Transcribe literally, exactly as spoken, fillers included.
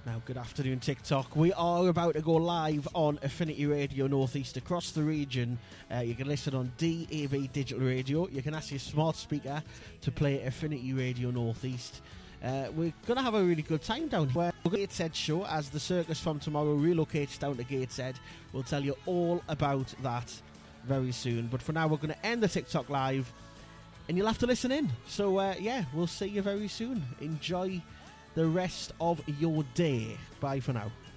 Now, good afternoon, TikTok. We are about to go live on Affinity Radio Northeast across the region. Uh, you can listen on D A B Digital Radio. You can ask your smart speaker to play Affinity Radio Northeast. Uh, we're going to have a really good time down here. We're going to Gateshead show as the circus from tomorrow relocates down to Gateshead. We'll tell you all about that very soon. But for now, we're going to end the TikTok live and you'll have to listen in. So, uh, yeah, we'll see you very soon. Enjoy the rest of your day. Bye for now.